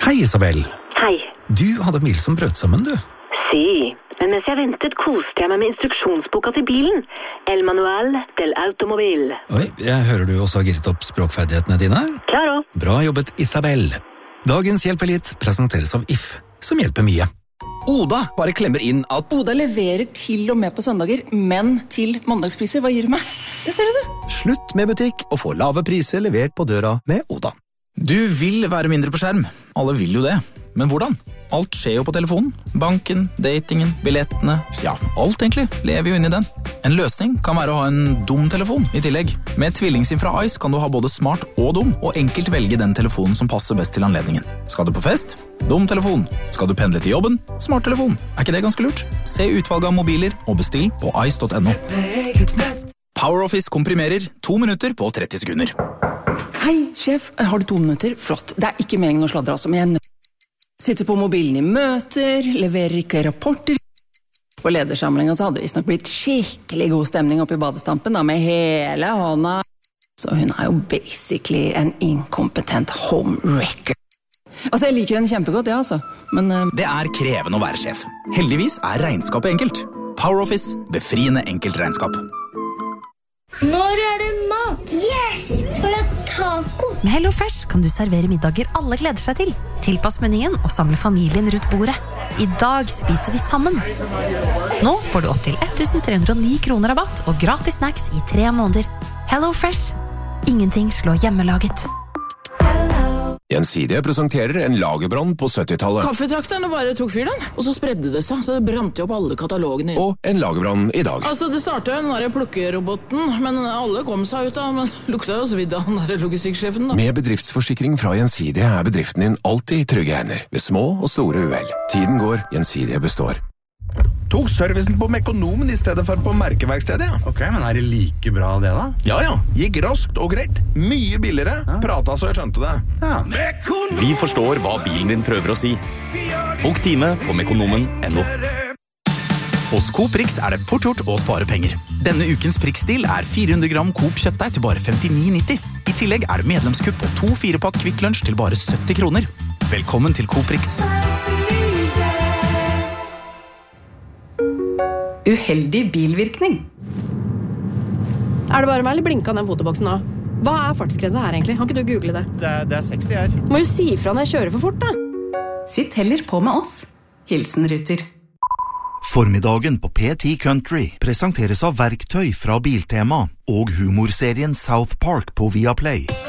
Hei, Isabel. Hei. Du hadde mil som brøt sammen, du. Si, men mens jeg ventet koste jeg meg med instruksjonsboka til bilen. El Manual del Automobil. Oi, jeg hører du også har gitt opp språkferdighetene dine. Klaro. Bra jobbet, Isabel. Dagens Hjelper litt presenteres av If, som hjelper mye. Oda bare klemmer inn at Oda leverer til og med på søndager, men til mandagspriser. Hva gir du meg? Det ser du. slutt med butikk og få lave priser levert på døra med Oda. Du vil være mindre på skjerm. Alle vil jo det. Men hvordan? Alt skjer jo på telefonen. Banken, datingen, billettene. Ja, alt egentlig lever jo inn i den. En løsning kan være å ha en dum telefon i tillegg. Med tvillingsim fra Ice kan du ha både smart og dum, og enkelt velge den telefonen som passer best til anledningen. Skal du på fest? Dum telefon. Skal du pendle til jobben? Smart telefon. Er ikke det ganske lurt? Se utvalget av mobiler og bestill på ice.no. PowerOffice komprimerer 2 minutter på 30 sekunder. Hei, sjef. Har du 2 minutter? Flott. Det er ikke meningen å sladre, altså, men jeg sitter på mobilen i møter, leverer ikke rapporter. På ledersamlingen så hadde det visst nok blitt skikkelig god stemning oppe i badestampen, da, med hele hånda. Så hun er jo basically en inkompetent homewrecker. Altså, jeg liker henne kjempegodt, ja, altså. Men Det er krevende å være sjef. Heldigvis er regnskapet enkelt. PowerOffice, befriende enkelt regnskap. Når er det mat? Yes! Skal vi ha taco? Med HelloFresh kan du servere middager alle gleder seg til. Tilpass menyen og samle familien rundt bordet. I dag spiser vi sammen. Nå får du opp til 1309 kroner rabatt og gratis snacks i 3 måneder. HelloFresh. Ingenting slår hjemmelaget. Gjensidige presenterer en lagerbrann på 70-tallet. Kaffetrakterne bare tok fyr den, og så spredde det seg, så det brant jo opp alle katalogene. Og en lagerbrann i dag. Altså, det startet jo den der plukkeroboten, men alle kom seg ut av, men lukta jo svidd av den der logistikksjefen da. Med bedriftsforsikring fra Gjensidige er bedriften din alltid i trygge hender, ved små og store uhell. Tiden går, Gjensidige består. Tok servicen på Mekonomen i stedet for på merkeverkstedet, ja. Ok, men er det like bra det da? Ja. Gikk raskt og greit. Mye billigere. Ja. Prata så jeg skjønte det. Ja. Vi forstår hva bilen din prøver å si. Bok time på mekonomen.no. Hos Coop Rix er det fort gjort å spare penger. Denne ukens Prix-stil er 400 gram Coop kjøttdeig til bare 59,90. I tillegg er det medlemskupp på 2 4-pakk Kvikk Lunsj til bare 70 kroner. Velkommen til Coop Rix. Uheldig bilvirkning. Er det bare meg, eller blinka den fotoboksen nå? Hva er fartsgrensa her egentlig? Kan ikke du google det? Det er 60 her. Må jo si fra når jeg kjører for fort, da. Sitt heller på med oss. Hilsen Ruter. Formiddagen på P10 Country presenteres av verktøy fra Biltema og humorserien South Park på Viaplay.